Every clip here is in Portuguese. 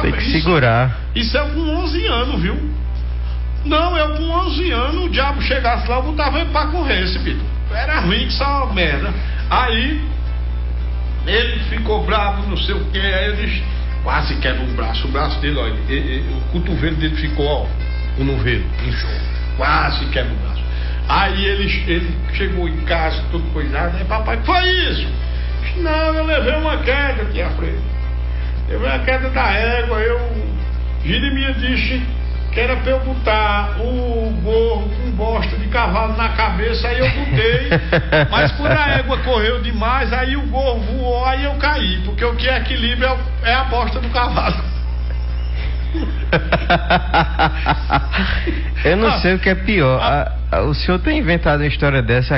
Tem que segurar. Isso é com 11 anos, viu? Não, eu com 11 anos, o diabo chegasse lá, eu botava ele pra correr, esse bicho. Era ruim que só merda. Aí, ele ficou bravo, não sei o que, aí ele quase quebra o braço dele, ó, o cotovelo dele ficou, ó, o novelo, inchou, quase quebra o braço. Aí ele chegou em casa, tudo coisado, aí papai, que foi isso? Não, eu levei uma queda aqui à frente. Levei a queda da égua, Jeremias disse que era pra eu botar o gorro com bosta de cavalo na cabeça, aí eu botei, mas quando a égua correu demais, aí o gorro voou, aí eu caí, porque o que equilibra é a bosta do cavalo. Eu não sei o que é pior. O senhor tem inventado uma história dessa,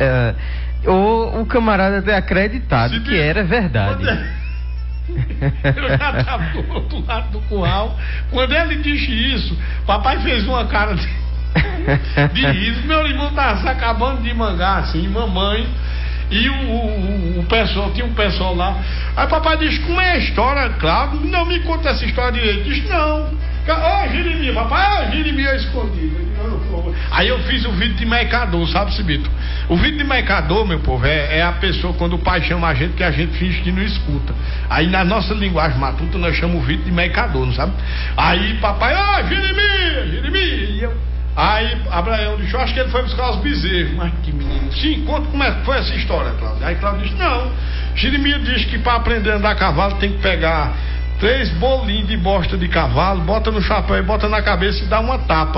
ou o camarada ter acreditado que era verdade. Eu já estava do outro lado do curral. Quando ele disse isso, papai fez uma cara de riso. Meu irmão estava se acabando de mangar assim, mamãe. E o pessoal, tinha um pessoal lá. Aí papai disse, como é a história, Cláudio? Não me conta essa história direito. Disse, não. Ó, Jeremias, papai, Jeremias escondido. Aí eu fiz o vídeo de mercador, sabe, Cibito? O vídeo de mercador, meu povo, é a pessoa quando o pai chama a gente que a gente finge que não escuta. Aí na nossa linguagem matuta nós chamamos o vídeo de mercador, não sabe? Aí papai, Jeremias. Aí Abraão disse, eu acho que ele foi buscar os bezerros. Mas que menino. Sim, conta como é que foi essa história, Cláudio. Aí Cláudio disse, não. Jeremias disse que para aprender a andar a cavalo tem que pegar 3 bolinhos de bosta de cavalo, bota no chapéu e bota na cabeça e dá uma tapa.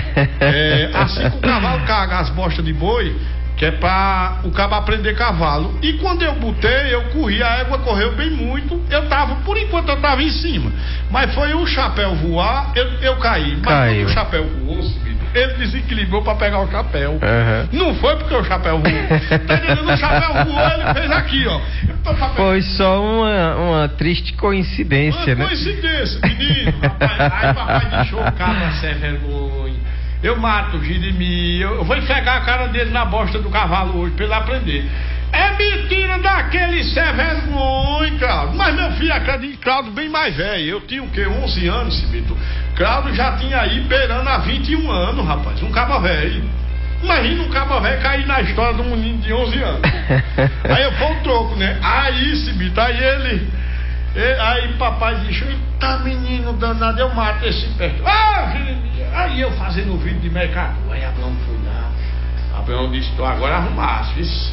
Assim que o cavalo caga as bostas de boi, que é pra o cabo aprender cavalo. E quando eu botei, eu corri, a égua correu bem muito. Por enquanto eu tava em cima. Mas foi o chapéu voar, eu caí. Mas quando o chapéu voou, ele desequilibrou pra pegar o chapéu. Uhum. Não foi porque o chapéu voou. Tá entendendo? O chapéu voou, ele fez aqui, ó. Foi só uma triste coincidência, né? Coincidência, menino. Rapaz, aí papai deixou o cara sem vergonha. Eu mato o Jeremias, eu vou enxergar a cara dele na bosta do cavalo hoje pra ele aprender. É mentira daquele sem vergonha, Cláudio. Mas meu filho acredita, Cláudio bem mais velho. Eu tinha o quê? 11 anos, Cibito. Cláudio já tinha aí beirando há 21 anos, rapaz. Um cabo velho. Imagina um cabo velho cair na história de um menino de 11 anos. Aí eu fui o troco, né? Aí, Cibito, aí papai disse, eita menino danado, eu mato esse perto. Jeremias. Aí eu fazendo o vídeo de mercador. Aí Abraão foi lá. Abraão disse, tu agora arrumaste, isso.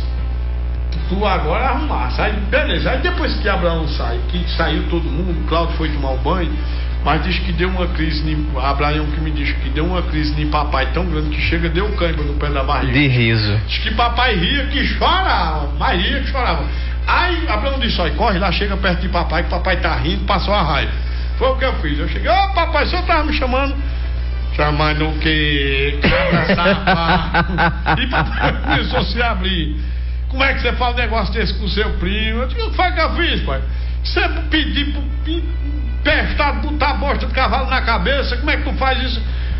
Tu agora arrumaste. Aí beleza, aí depois que Abraão saiu todo mundo, Cláudio foi tomar um banho, mas disse que deu uma crise, Abraão que me disse que deu uma crise em papai tão grande que chega, deu cãibra no pé da barriga. De riso. Diz que papai ria que chorava, mas ria que chorava. Aí Abraão disse, olha, corre lá, chega perto de papai, que papai tá rindo, passou a raiva. Foi o que eu fiz, eu cheguei, papai, o senhor tava me chamando? Chamando o quê? Cabra safado. E papai começou a se abrir. Como é que você fala um negócio desse com o seu primo? Eu disse, o que foi que eu fiz, pai? Você pedir pro emprestado botar a bosta de cavalo na cabeça, como é que tu faz isso?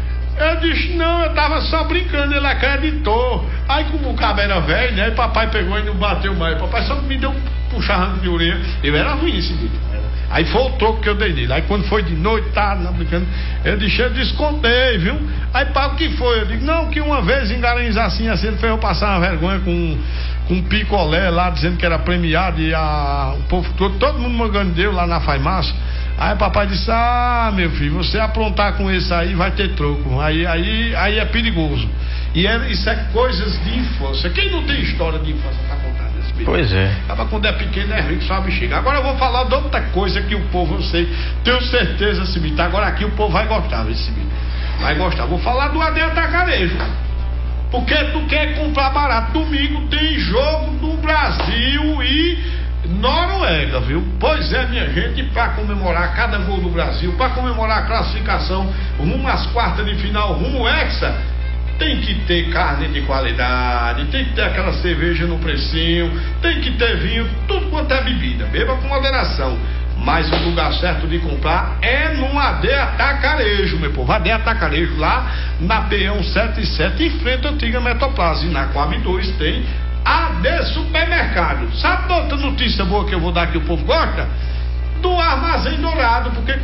Eu disse, não, eu tava só brincando, ele acreditou. Aí como o cabo era velho, né? E papai pegou e não bateu mais. Papai só me deu um puxarranco de orelha. Eu era ruim esse vídeo. Aí foi o troco que eu dei nele. Aí quando foi de noite, tá brincando, eu descontei, viu? Aí pá, o que foi? Eu digo, não, que uma vez em Garanhuns assim, ele fez eu passar uma vergonha com um picolé lá, dizendo que era premiado, e o povo todo mundo mangando deu lá na farmácia. Aí papai disse, meu filho, você aprontar com esse aí vai ter troco. Aí é perigoso. E isso é coisas de infância. Quem não tem história de infância pra contar desse vídeo? Pois é. Tava quando é pequeno, é rico, sabe chegar. Agora eu vou falar de outra coisa que o povo, eu sei, tenho certeza, Cibito. Agora aqui o povo vai gostar desse vídeo. Vai gostar. Vou falar do AD Atacarejo. Porque tu quer comprar barato. Domingo tem jogo do Brasil e Noruega, viu? Pois é, minha gente, para comemorar cada gol do Brasil, para comemorar a classificação rumo às quartas de final, rumo Hexa, tem que ter carne de qualidade, tem que ter aquela cerveja no precinho, tem que ter vinho, tudo quanto é bebida, beba com moderação. Mas o lugar certo de comprar é no AD Atacarejo, meu povo. AD Atacarejo, lá na Peão 77, em frente à antiga Metoplaza. E na Coab 2 tem AD Supermercado. Sabe outra notícia boa que eu vou dar que o povo gosta? Do Armazém Dourado, porque